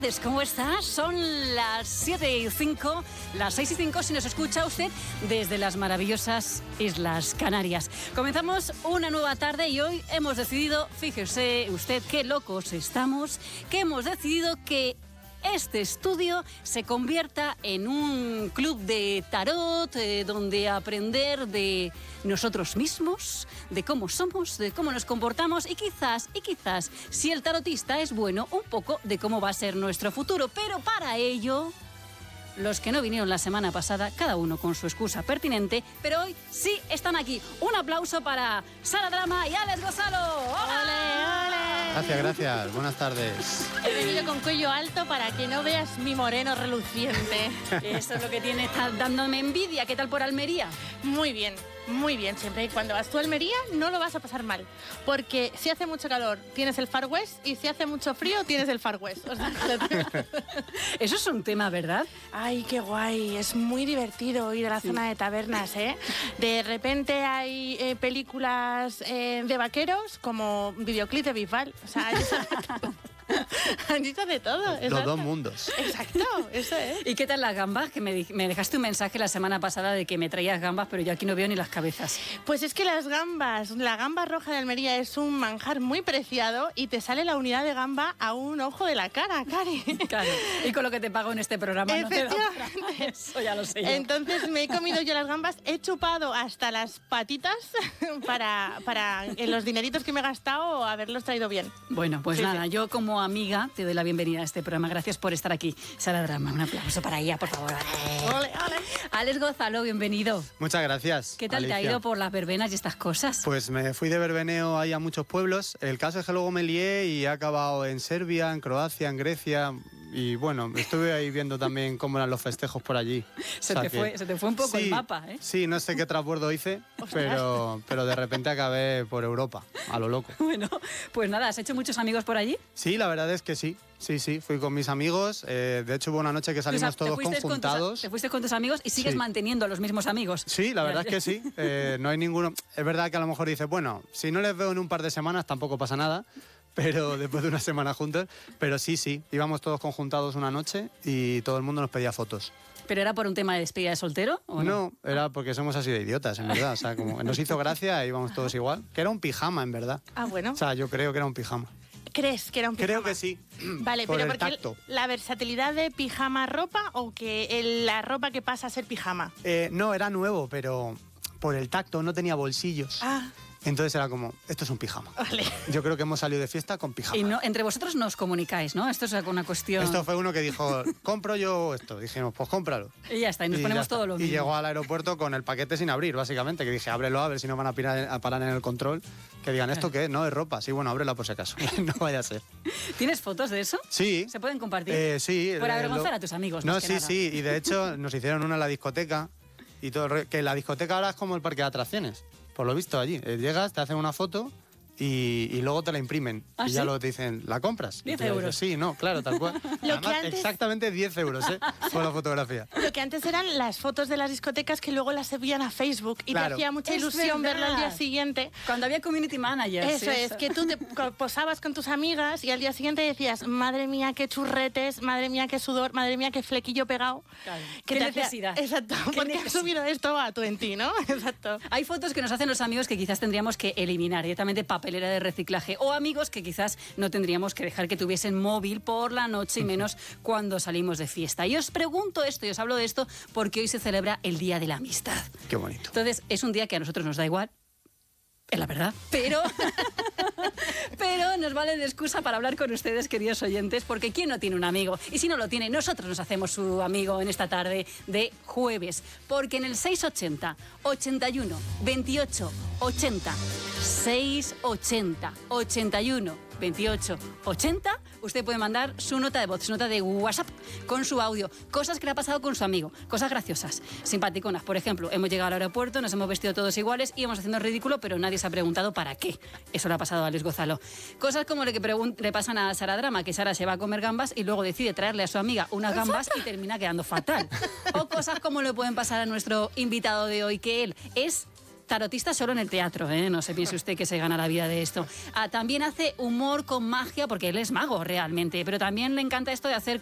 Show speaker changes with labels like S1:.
S1: ¿Cómo estás? Son las 7:05, las 6:05 si nos escucha usted desde las maravillosas Islas Canarias. Comenzamos una nueva tarde y hoy hemos decidido, fíjese usted qué locos estamos, que hemos decidido que este estudio se convierta en un club de tarot donde aprender de nosotros mismos, de cómo somos, de cómo nos comportamos y quizás, si el tarotista es bueno, un poco de cómo va a ser nuestro futuro. Pero para ello, los que no vinieron la semana pasada, cada uno con su excusa pertinente, pero hoy sí están aquí. Un aplauso para Sara Drama y Alex Gonzalo. ¡Hola!
S2: ¡Ole, ole! Gracias. Buenas tardes.
S3: He venido con cuello alto para que no veas mi moreno reluciente.
S1: Eso es lo que tiene, está dándome envidia. ¿Qué tal por Almería?
S3: Muy bien. Muy bien, siempre y cuando vas tú a Almería no lo vas a pasar mal, porque si hace mucho calor tienes el Far West y si hace mucho frío tienes el Far West. O sea,
S1: eso es un tema, ¿verdad?
S3: Ay, qué guay, es muy divertido ir a la zona de tabernas, ¿eh? De repente hay películas de vaqueros como videoclip de Bisbal, o sea, han dicho de todo.
S2: Los dos mundos.
S3: Exacto, eso es.
S1: ¿Y qué tal las gambas? Que me dejaste un mensaje la semana pasada de que me traías gambas, pero yo aquí no veo ni las cabezas.
S3: Pues es que las gambas, la gamba roja de Almería es un manjar muy preciado y te sale la unidad de gamba a un ojo de la cara, Cari.
S1: Claro, y con lo que te pago en este programa no te da para eso, ya lo sé yo.
S3: Entonces me he comido yo las gambas, he chupado hasta las patitas para en los dineritos que me he gastado haberlos traído bien.
S1: Bueno, pues nada, yo como amiga te doy la bienvenida a este programa. Gracias por estar aquí. Sara Drama, un aplauso para ella, por favor.
S3: ¡Ole, ole!
S1: Alex Gonzalo, bienvenido.
S2: Muchas gracias.
S1: ¿Qué tal
S2: Alicia?
S1: te ha ido por las verbenas y estas cosas?
S2: Pues me fui de verbeneo ahí a muchos pueblos. El caso es que luego me lié y he acabado en Serbia, en Croacia, en Grecia. Y bueno, estuve ahí viendo también cómo eran los festejos por allí.
S1: Se te fue un poco el mapa, ¿eh?
S2: Sí, no sé qué transbordo hice, pero de repente acabé por Europa, a lo loco.
S1: Bueno, pues nada, ¿has hecho muchos amigos por allí?
S2: Sí, la verdad es que sí. Sí, fui con mis amigos. De hecho, hubo una noche que salimos todos conjuntados.
S1: Te fuiste con tus amigos y sigues manteniendo a los mismos amigos.
S2: Sí, la verdad es que sí. No hay ninguno. Es verdad que a lo mejor dices, bueno, si no les veo en un par de semanas tampoco pasa nada. Pero después de una semana juntos, pero sí, íbamos todos conjuntados una noche y todo el mundo nos pedía fotos.
S1: ¿Pero era por un tema de despedida de soltero o no?
S2: No, era porque somos así de idiotas, en verdad. O sea, como nos hizo gracia e íbamos todos igual. Que era un pijama, en verdad.
S3: Ah, bueno.
S2: O sea, yo creo que era un pijama.
S3: ¿Crees que era un pijama?
S2: Creo que sí.
S3: Vale,
S2: por
S3: pero
S2: el
S3: porque
S2: tacto.
S3: la versatilidad de pijama ropa o que la ropa que pasa a ser pijama.
S2: No, era nuevo, pero por el tacto no tenía bolsillos.
S3: Ah.
S2: Entonces era como, esto es un pijama.
S3: Vale.
S2: Yo creo que hemos salido de fiesta con pijama.
S1: Y no, entre vosotros nos comunicáis, ¿no? Esto es una cuestión...
S2: Esto fue uno que dijo, compro yo esto. Dijimos, pues cómpralo.
S1: Y ya está, y nos ponemos todo lo mismo.
S2: Y llegó al aeropuerto con el paquete sin abrir, básicamente. Que dije, ábrelo a ver si no van a parar en el control. Que digan, ¿esto qué? No, es ropa. Sí, bueno, ábrela por si acaso. No vaya a ser.
S1: ¿Tienes fotos de eso?
S2: Sí.
S1: ¿Se pueden compartir?
S2: Sí.
S1: Por avergonzar a tus amigos.
S2: No,
S1: más que nada.
S2: sí. Y de hecho nos hicieron una en la discoteca. Y todo que la discoteca ahora es como el parque de atracciones. Por lo visto allí. Llegas, te hacen una foto y luego te la imprimen.
S1: ¿Ah,
S2: y ya
S1: sí?
S2: luego te dicen, ¿la compras?
S1: 10
S2: y
S1: euros.
S2: Dices, sí, no, claro, tal cual. Además, exactamente 10 euros, por la fotografía.
S3: Lo que antes eran las fotos de las discotecas que luego las subían a Facebook y
S2: Claro.
S3: te hacía mucha
S1: Es
S3: ilusión
S1: verdad.
S3: verlo al día siguiente.
S1: Cuando había community managers.
S3: Eso es, que tú te posabas con tus amigas y al día siguiente decías, madre mía, qué churretes, madre mía, qué sudor, madre mía, qué flequillo pegado.
S1: Claro.
S3: Que
S1: ¿Qué
S3: te hacía-
S1: necesidad?
S3: Exacto,
S1: ¿Qué
S3: porque has
S1: necesidad?
S3: subido esto a tu en ti, ¿no? Exacto.
S1: Hay fotos que nos hacen los amigos que quizás tendríamos que eliminar, directamente papelera de reciclaje, o amigos que quizás no tendríamos que dejar que tuviesen móvil por la noche y menos cuando salimos de fiesta. Y os pregunto esto y os hablo de esto porque hoy se celebra el Día de la Amistad.
S2: Qué bonito.
S1: Entonces, es un día que a nosotros nos da igual, es la verdad, pero nos vale de excusa para hablar con ustedes, queridos oyentes, porque ¿quién no tiene un amigo? Y si no lo tiene, nosotros nos hacemos su amigo en esta tarde de jueves, porque en el 680 81 28 80 680 81 28 80, usted puede mandar su nota de voz, su nota de WhatsApp con su audio, cosas que le ha pasado con su amigo, cosas graciosas, simpaticonas. Por ejemplo, hemos llegado al aeropuerto, nos hemos vestido todos iguales, íbamos haciendo el ridículo, pero nadie se ha preguntado para qué. Eso le ha pasado a Alex Gonzalo. Cosas como lo que le pasan a Sara Drama, que Sara se va a comer gambas y luego decide traerle a su amiga unas gambas y termina quedando fatal. O cosas como le pueden pasar a nuestro invitado de hoy, que él es tarotista solo en el teatro, ¿eh? No se piense usted que se gana la vida de esto. También hace humor con magia, porque él es mago realmente, pero también le encanta esto de hacer